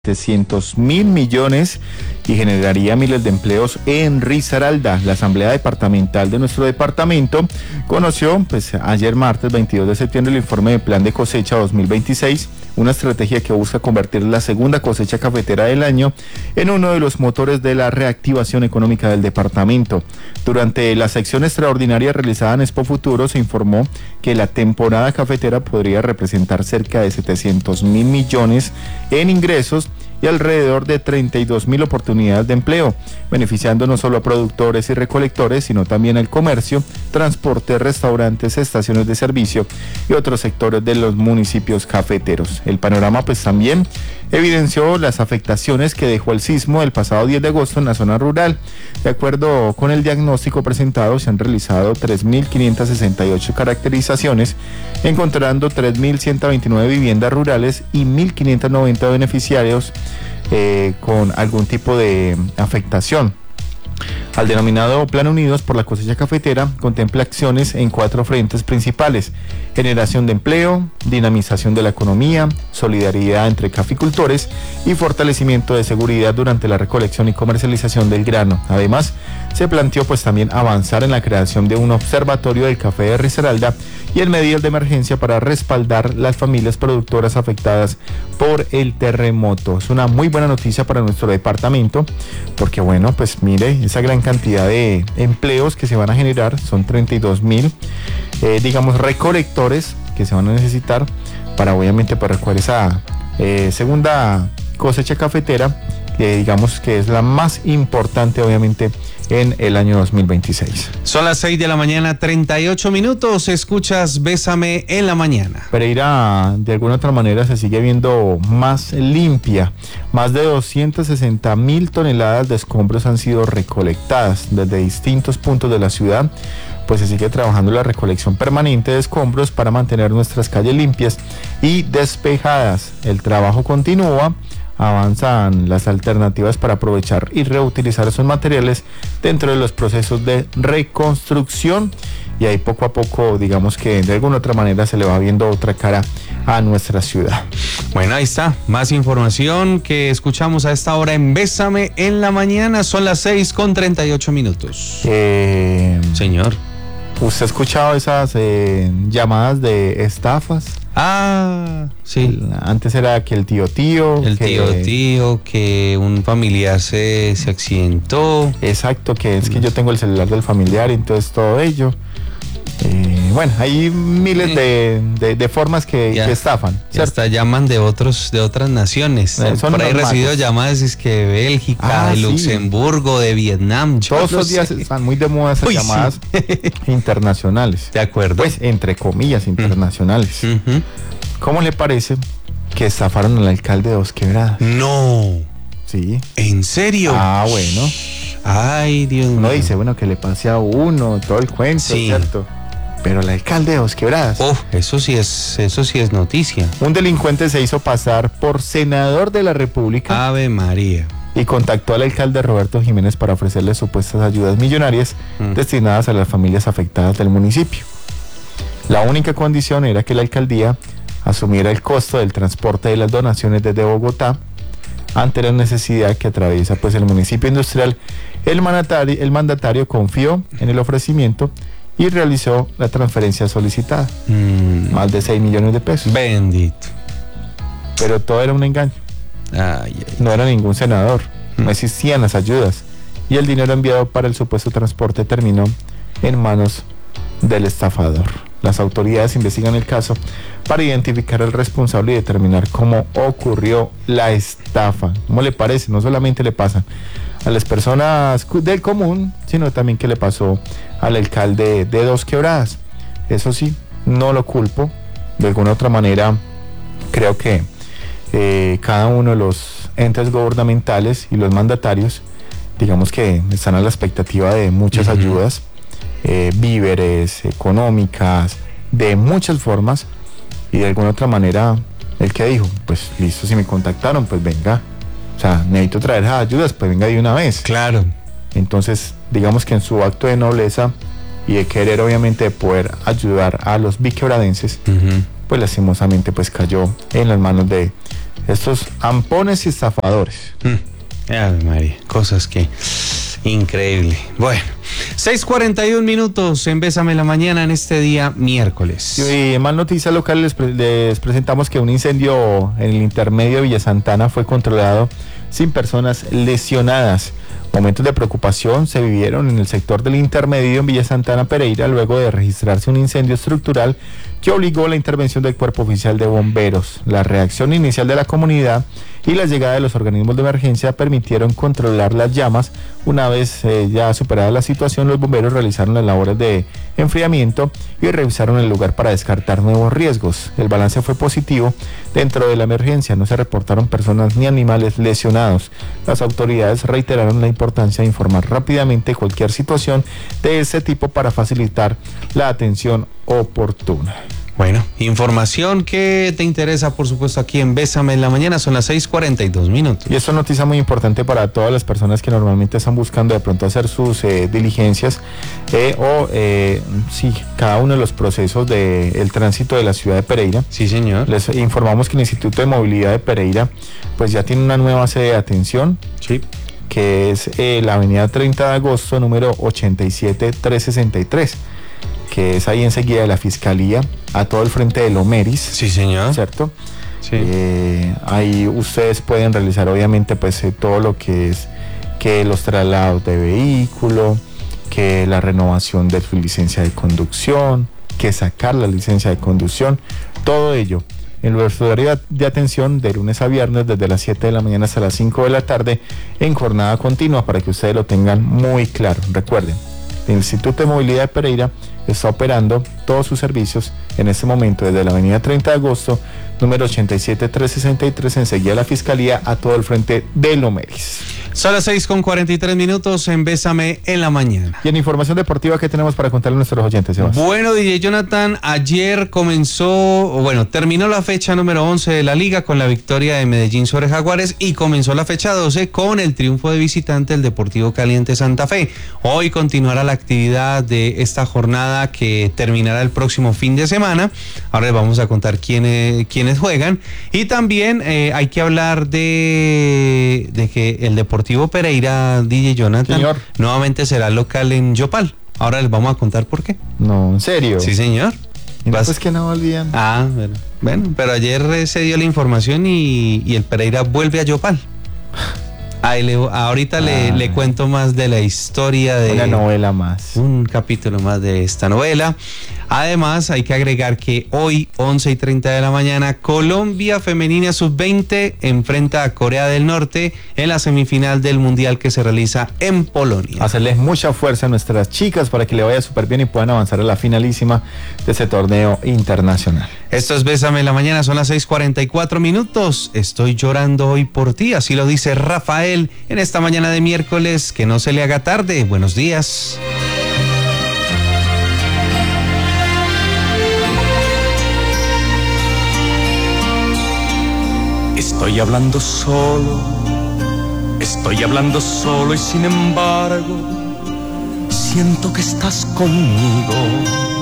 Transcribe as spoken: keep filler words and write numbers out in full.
setecientos mil millones y generaría miles de empleos en Risaralda. La Asamblea Departamental de nuestro departamento conoció pues ayer martes veintidós de septiembre el informe de Plan de Cosecha dos mil veintiséis, una estrategia que busca convertir la segunda cosecha cafetera del año en uno de los motores de la reactivación económica del departamento. Durante la sección extraordinaria realizada en Expo Futuro se informó que la temporada cafetera podría representar cerca de setecientos mil millones en ingresos y alrededor de treinta y dos mil oportunidades de empleo, beneficiando no solo a productores y recolectores, sino también al comercio, transporte, restaurantes, estaciones de servicio y otros sectores de los municipios cafeteros. El panorama pues también evidenció las afectaciones que dejó el sismo el pasado diez de agosto en la zona rural. De acuerdo con el diagnóstico presentado, se han realizado tres mil quinientas sesenta y ocho caracterizaciones, encontrando tres mil ciento veintinueve viviendas rurales y mil quinientos noventa beneficiarios eh, con algún tipo de afectación. Al denominado Plan Unidos por la Cosecha Cafetera contempla acciones en cuatro frentes principales: generación de empleo, dinamización de la economía, solidaridad entre caficultores y fortalecimiento de seguridad durante la recolección y comercialización del grano. Además, se planteó pues también avanzar en la creación de un observatorio del café de Risaralda y en medidas de emergencia para respaldar las familias productoras afectadas por el terremoto. Es una muy buena noticia para nuestro departamento porque bueno, pues mire, esa gran cantidad de empleos que se van a generar, son treinta y dos mil, eh, digamos, recolectores que se van a necesitar para obviamente para recoger esa eh, segunda cosecha cafetera, que digamos que es la más importante obviamente en el año dos mil veintiséis. Son las seis de la mañana, treinta y ocho minutos, escuchas Bésame en la mañana. Pereira de alguna otra manera se sigue viendo más limpia. Más de doscientas sesenta mil toneladas de escombros han sido recolectadas desde distintos puntos de la ciudad. Pues se sigue trabajando la recolección permanente de escombros para mantener nuestras calles limpias y despejadas. El trabajo continúa. Avanzan las alternativas para aprovechar y reutilizar esos materiales dentro de los procesos de reconstrucción, y ahí poco a poco digamos que de alguna otra manera se le va viendo otra cara a nuestra ciudad. Bueno, ahí está, más información que escuchamos a esta hora en Bésame en la mañana. Son las seis con treinta y ocho minutos. Eh, Señor, ¿usted ha escuchado esas eh, llamadas de estafas? Ah, sí. Antes era que el tío tío. El que, tío tío, que un familiar se, se accidentó. Exacto, que es que yo tengo el celular del familiar y entonces todo ello. Eh, bueno, hay miles de, de, de formas que, ya, que estafan. Ya hasta llaman de otros, de otras naciones. Eh, Por ahí he recibido llamadas es que de Bélgica, ah, de sí. Luxemburgo, de Vietnam. Todos los días sé. Están muy de moda esas Uy, llamadas sí. internacionales. De acuerdo. Pues entre comillas internacionales. Uh-huh. ¿Cómo le parece que estafaron al alcalde de Dos Quebradas? No. Sí. ¿En serio? Ah, bueno. Ay, Dios mío. Uno dice, bueno, que le pase a uno, todo el cuento, sí. ¿cierto? Pero el alcalde de Dos Quebradas. Oh, eso sí es, eso sí es noticia. Un delincuente se hizo pasar por senador de la República. Ave María. Y contactó al alcalde Roberto Jiménez para ofrecerle supuestas ayudas millonarias mm. destinadas a las familias afectadas del municipio. La única condición era que la alcaldía asumiera el costo del transporte de las donaciones desde Bogotá ante la necesidad que atraviesa pues el municipio industrial. El mandatario, el mandatario confió en el ofrecimiento y realizó la transferencia solicitada, mm. más de seis millones de pesos. Bendito. Pero todo era un engaño. Ay, ay, no era ningún senador, mm. no existían las ayudas, y el dinero enviado para el supuesto transporte terminó en manos del estafador. Las autoridades investigan el caso para identificar al responsable y determinar cómo ocurrió la estafa. ¿Cómo le parece? No solamente le pasa a las personas del común, sino también que le pasó al alcalde de Dos Quebradas. Eso sí, no lo culpo. De alguna otra manera, creo que eh, cada uno de los entes gubernamentales y los mandatarios, digamos que están a la expectativa de muchas uh-huh. ayudas, eh, víveres, económicas, de muchas formas, y de alguna otra manera, el que dijo, pues listo, si me contactaron, pues venga. O sea, necesito traer esas ayudas, pues venga de una vez. Claro. Entonces, digamos que en su acto de nobleza y de querer obviamente de poder ayudar a los biquebradenses, uh-huh. pues lastimosamente pues cayó en las manos de, Estos ampones y estafadores. Mm. Ay, María, cosas que... Increíble. Bueno, seis cuarenta y un minutos en Bésame la Mañana en este día miércoles. Y en más noticias locales les, pre les presentamos que un incendio en el intermedio de Villa Santana fue controlado sin personas lesionadas. Momentos de preocupación se vivieron en el sector del intermedio en Villa Santana Pereira luego de registrarse un incendio estructural que obligó la intervención del Cuerpo Oficial de Bomberos. La reacción inicial de la comunidad y la llegada de los organismos de emergencia permitieron controlar las llamas. Una vez eh, ya superada la situación, los bomberos realizaron las labores de enfriamiento y revisaron el lugar para descartar nuevos riesgos. El balance fue positivo. Dentro de la emergencia no se reportaron personas ni animales lesionados. Las autoridades reiteraron la importancia de informar rápidamente cualquier situación de este tipo para facilitar la atención oportuna. Bueno, información que te interesa, por supuesto, aquí en Bésame en la Mañana. Son las seis cuarenta y dos minutos. Y esto es noticia muy importante para todas las personas que normalmente están buscando de pronto hacer sus eh, diligencias eh, o, eh, sí, cada uno de los procesos del tránsito de la ciudad de Pereira. Sí, señor. Les informamos que el Instituto de Movilidad de Pereira pues ya tiene una nueva sede de atención. Sí. Que es eh, la avenida treinta de agosto, número ochenta y siete trescientos sesenta y tres. Que es ahí enseguida de la Fiscalía, a todo el frente del Omeris. Sí, señor. ¿Cierto? Sí. Eh, ahí ustedes pueden realizar obviamente pues eh, todo lo que es que los traslados de vehículo, que la renovación de su licencia de conducción, que sacar la licencia de conducción, todo ello en nuestro horario de atención de lunes a viernes desde las siete de la mañana hasta las cinco de la tarde en jornada continua para que ustedes lo tengan muy claro. Recuerden, el Instituto de Movilidad de Pereira está operando todos sus servicios en este momento desde la avenida treinta de agosto, número ochenta y siete trescientos sesenta y tres, enseguida la Fiscalía, a todo el frente del Omeris. Son las seis con cuarenta y tres minutos en Bésame en la Mañana. Y en información deportiva, ¿qué tenemos para contarle a nuestros oyentes, Sebastián? Bueno, D J Jonathan, ayer comenzó, bueno, terminó la fecha número once de la Liga con la victoria de Medellín sobre Jaguares y comenzó la fecha doce con el triunfo de visitante del Deportivo Caliente Santa Fe. Hoy continuará la actividad de esta jornada que terminará el próximo fin de semana. Ahora les vamos a contar quiénes, quiénes juegan. Y también eh, hay que hablar de, de que el Deportivo Pereira, D J Jonathan, señor, nuevamente será local en Yopal. Ahora les vamos a contar por qué. No, ¿en serio? Sí, señor. Y no, pues que no olvidan. Ah, bueno. Bueno, pero ayer eh, se dio la información y, y el Pereira vuelve a Yopal. Ahí le, ahorita ah, le, le cuento más de la historia de... Una novela más. Un capítulo más de esta novela. Además, hay que agregar que hoy, once y treinta de la mañana, Colombia Femenina sub veinte enfrenta a Corea del Norte en la semifinal del Mundial que se realiza en Polonia. Hacerles mucha fuerza a nuestras chicas para que le vaya súper bien y puedan avanzar a la finalísima de ese torneo internacional. Esto es Bésame en la Mañana, son las seis cuarenta y cuatro minutos. Estoy llorando hoy por ti, así lo dice Rafael en esta mañana de miércoles. Que no se le haga tarde. Buenos días. Estoy hablando solo, estoy hablando solo y sin embargo siento que estás conmigo.